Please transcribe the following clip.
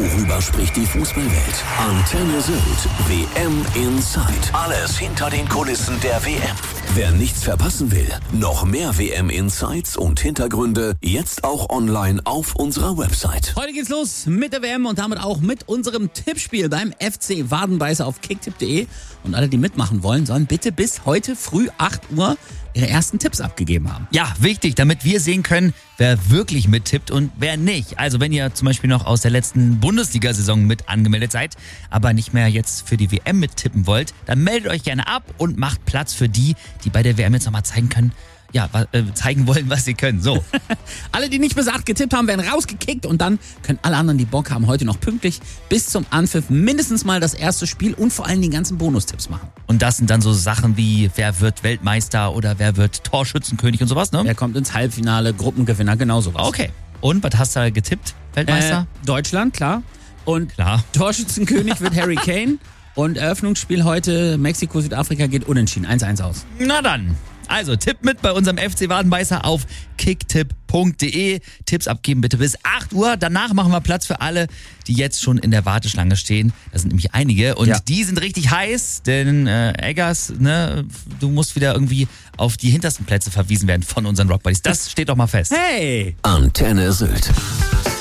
Worüber spricht die Fußballwelt? Antenne Sylt. WM Inside. Alles hinter den Kulissen der WM. Wer nichts verpassen will, noch mehr WM-Insights und Hintergründe jetzt auch online auf unserer Website. Heute geht's los mit der WM und damit auch mit unserem Tippspiel beim FC Wadenbeißer auf kicktipp.de. Und alle, die mitmachen wollen, sollen bitte bis heute früh 8 Uhr ihre ersten Tipps abgegeben haben. Ja, wichtig, damit wir sehen können, wer wirklich mittippt und wer nicht. Also wenn ihr zum Beispiel noch aus der letzten Bundesliga-Saison mit angemeldet seid, aber nicht mehr jetzt für die WM mittippen wollt, dann meldet euch gerne ab und macht Platz für die bei der WM jetzt nochmal zeigen können, zeigen wollen, was sie können. So. Alle, die nicht bis 8 getippt haben, werden rausgekickt und dann können alle anderen, die Bock haben, heute noch pünktlich bis zum Anpfiff mindestens mal das erste Spiel und vor allem die ganzen Bonustipps machen. Und das sind dann so Sachen wie, wer wird Weltmeister oder wer wird Torschützenkönig und sowas, ne? Wer kommt ins Halbfinale, Gruppengewinner, genau sowas. Okay. Und was hast du da getippt, Weltmeister? Deutschland, klar. Und klar. Torschützenkönig wird Harry Kane und Eröffnungsspiel heute Mexiko, Südafrika geht unentschieden, 1-1 aus. Na dann. Also, tipp mit bei unserem FC Wadenbeißer auf kicktipp.de. Tipps abgeben bitte bis 8 Uhr. Danach machen wir Platz für alle, die jetzt schon in der Warteschlange stehen. Das sind nämlich einige und die sind richtig heiß, denn Eggers, ne, du musst wieder irgendwie auf die hintersten Plätze verwiesen werden von unseren Rockbuddies. Das steht doch mal fest. Hey! Antenne Sylt.